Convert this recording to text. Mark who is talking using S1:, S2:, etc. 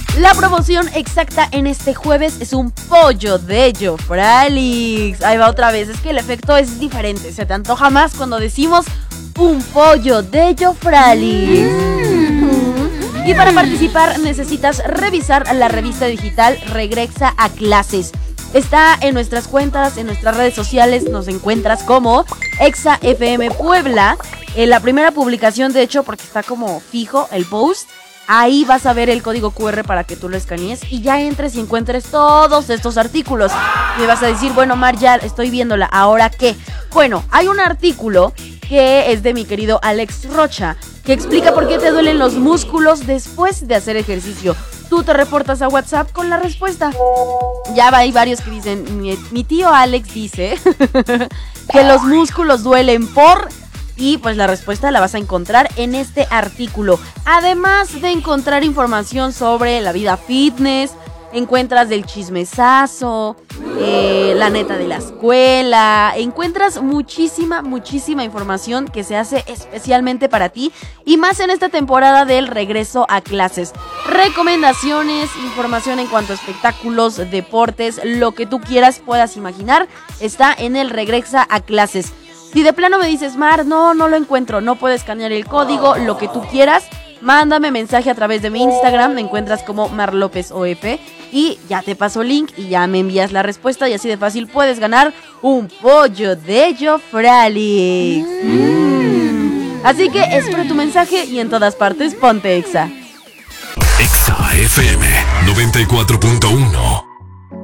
S1: La promoción exacta en este jueves es un pollo de Jofralix. Ahí va otra vez, es que el efecto es diferente. Se te antoja más cuando decimos un pollo de Jofralix. Y para participar necesitas revisar la revista digital Regresa a Clases. Está en nuestras cuentas, en nuestras redes sociales, nos encuentras como Exa FM Puebla. En la primera publicación, de hecho, porque está como fijo el post, ahí vas a ver el código QR para que tú lo escanees y ya entres y encuentres todos estos artículos. Me vas a decir, bueno, Mar, ya estoy viéndola, ¿ahora qué? Bueno, hay un artículo que es de mi querido Alex Rocha, que explica por qué te duelen los músculos después de hacer ejercicio. Tú te reportas a WhatsApp con la respuesta. Ya hay varios que dicen, mi tío Alex dice que los músculos duelen por... Y pues la respuesta la vas a encontrar en este artículo. Además de encontrar información sobre la vida fitness, encuentras del chismesazo, la neta de la escuela, encuentras muchísima información que se hace especialmente para ti y más en esta temporada del regreso a clases. Recomendaciones, información en cuanto a espectáculos, deportes, lo que tú quieras, puedas imaginar, está en el Regresa a Clases. Si de plano me dices, Mar, no lo encuentro, no puedo escanear el código, lo que tú quieras, mándame mensaje a través de mi Instagram, me encuentras como Mar López OF y ya te paso el link y ya me envías la respuesta y así de fácil puedes ganar un pollo de Jofralix. Así que espero tu mensaje y en todas partes ponte Exa.
S2: Exa FM 94.1